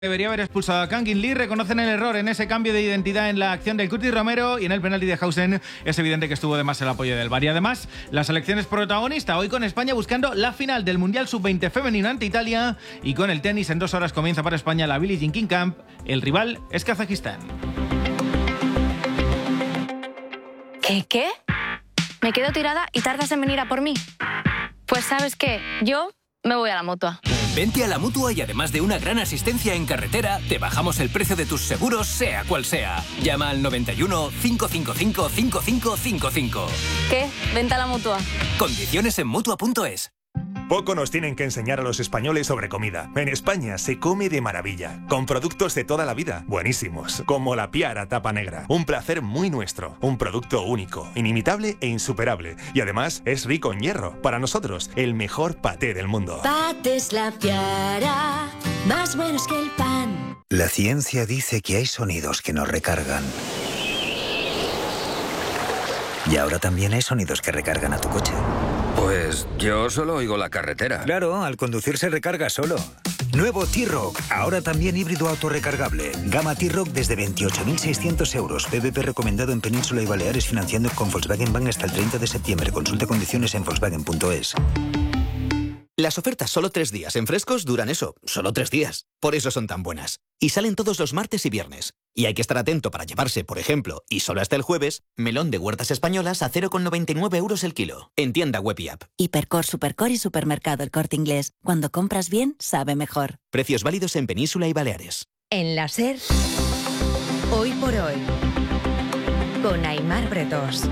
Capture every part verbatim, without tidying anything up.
Debería haber expulsado a Kangin Lee. Reconocen el error en ese cambio de identidad en la acción del Cuti Romero, y en el penalti de Hausen es evidente que estuvo de más el apoyo del V A R. Y además, la selección es protagonista hoy con España buscando la final del Mundial sub veinte femenino ante Italia, y con el tenis en dos horas comienza para España la Billie Jean King Camp. El rival es Kazajistán. ¿Qué qué? ¿Me quedo tirada y tardas en venir a por mí? Pues ¿sabes qué? Yo me voy a la Mutua. Vente a la Mutua y además de una gran asistencia en carretera, te bajamos el precio de tus seguros, sea cual sea. Llama al noventa y uno, cinco cinco cinco, cinco cinco cinco cinco. ¿Qué? Vente a la Mutua. Condiciones en Mutua punto es. Poco nos tienen que enseñar a los españoles sobre comida. En España se come de maravilla, con productos de toda la vida, buenísimos, como la Piara Tapa Negra. Un placer muy nuestro, un producto único, inimitable e insuperable. Y además es rico en hierro. Para nosotros, el mejor paté del mundo. Patés La Piara, más buenos que el pan. La ciencia dice que hay sonidos que nos recargan. Y ahora también hay sonidos que recargan a tu coche. Pues yo solo oigo la carretera. Claro, al conducir se recarga solo. Nuevo T-Rock, ahora también híbrido autorrecargable. Gama T-Rock desde veintiocho mil seiscientos euros. P V P recomendado en Península y Baleares, financiando con Volkswagen Bank hasta el treinta de septiembre. Consulte condiciones en Volkswagen punto es. Las ofertas solo tres días en Frescos duran eso, solo tres días. Por eso son tan buenas. Y salen todos los martes y viernes. Y hay que estar atento para llevarse, por ejemplo, y solo hasta el jueves, melón de huertas españolas a cero coma noventa y nueve euros el kilo. En tienda web y app. Hipercor, Supercor y Supermercado El Corte Inglés. Cuando compras bien, sabe mejor. Precios válidos en Península y Baleares. En la SER, Hoy por Hoy, con Aimar Bretós.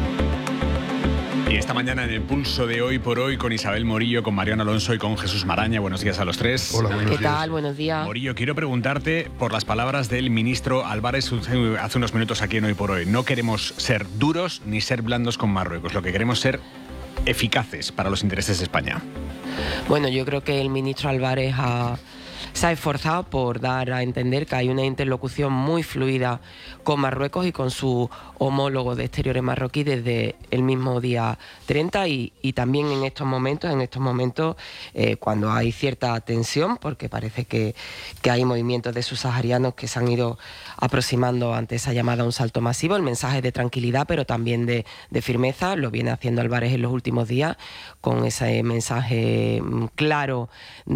Y esta mañana en el pulso de Hoy por Hoy con Isabel Morillo, con Mariano Alonso y con Jesús Maraña. Buenos días a los tres. Hola, buenos días. ¿Qué tal? Buenos días. Morillo, quiero preguntarte por las palabras del ministro Álvarez hace unos minutos aquí en Hoy por Hoy. No queremos ser duros ni ser blandos con Marruecos. Lo que queremos es ser eficaces para los intereses de España. Bueno, yo creo que el ministro Álvarez ha... se ha esforzado por dar a entender que hay una interlocución muy fluida con Marruecos y con su homólogo de exteriores marroquí desde el mismo día treinta y, y también en estos momentos, en estos momentos eh, cuando hay cierta tensión, porque parece que, que hay movimientos de subsaharianos que se han ido aproximando ante esa llamada a un salto masivo. El mensaje de tranquilidad, pero también de, de firmeza, lo viene haciendo Álvarez en los últimos días, con ese mensaje claro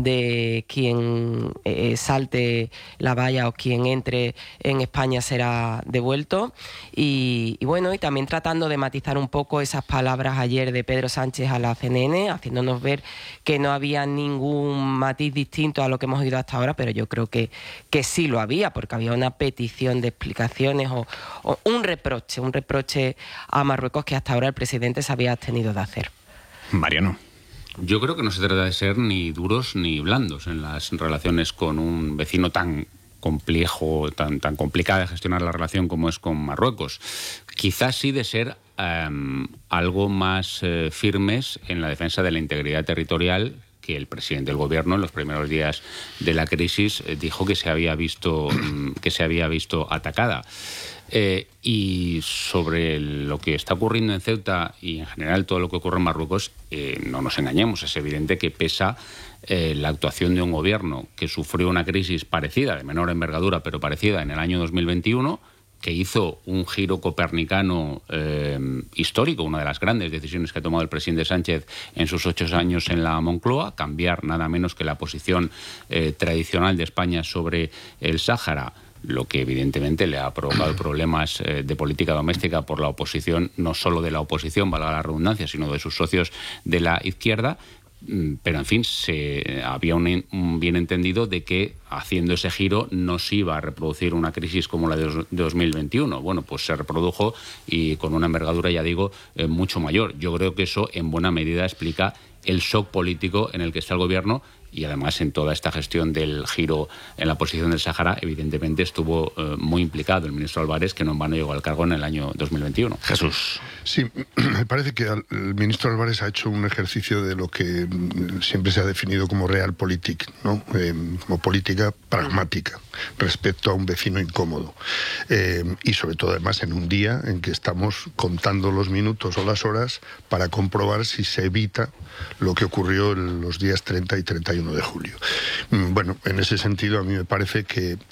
de quien eh, salte la valla o quien entre en España será devuelto. Y, y bueno, y también tratando de matizar un poco esas palabras ayer de Pedro Sánchez a la C N N, haciéndonos ver que no había ningún matiz distinto a lo que hemos oído hasta ahora, pero yo creo que, que sí lo había, porque había una petición de explicaciones o, o un reproche, un reproche a Marruecos que hasta ahora el presidente se había abstenido de hacer. Mariano. Yo creo que no se trata de ser ni duros ni blandos en las relaciones con un vecino tan complejo, tan, tan complicado de gestionar la relación como es con Marruecos. Quizás sí de ser um, algo más eh, firmes en la defensa de la integridad territorial, que el presidente del gobierno en los primeros días de la crisis eh, dijo que se había visto, que se había visto atacada. Eh, y sobre lo que está ocurriendo en Ceuta y en general todo lo que ocurre en Marruecos, eh, no nos engañemos, es evidente que pesa eh, la actuación de un gobierno que sufrió una crisis parecida, de menor envergadura, pero parecida en el año dos mil veintiuno, que hizo un giro copernicano eh, histórico, una de las grandes decisiones que ha tomado el presidente Sánchez en sus ocho años en la Moncloa, cambiar nada menos que la posición eh, tradicional de España sobre el Sáhara, lo que evidentemente le ha provocado problemas eh, de política doméstica por la oposición, no solo de la oposición, valga la redundancia, sino de sus socios de la izquierda. Pero, en fin, se, había un, un bien entendido de que haciendo ese giro no se iba a reproducir una crisis como la de, dos, de dos mil veintiuno. Bueno, pues se reprodujo y con una envergadura, ya digo, eh, mucho mayor. Yo creo que eso en buena medida explica el shock político en el que está el gobierno y además en toda esta gestión del giro en la posición del Sáhara, evidentemente estuvo eh, muy implicado el ministro Álvarez, que no en vano llegó al cargo en el año dos mil veintiuno. Jesús. Sí, me parece que el ministro Álvarez ha hecho un ejercicio de lo que siempre se ha definido como realpolitik, ¿no? Eh, como política pragmática respecto a un vecino incómodo. Eh, y sobre todo además en un día en que estamos contando los minutos o las horas para comprobar si se evita lo que ocurrió en los días treinta y treinta y uno uno de julio. Bueno, en ese sentido a mí me parece que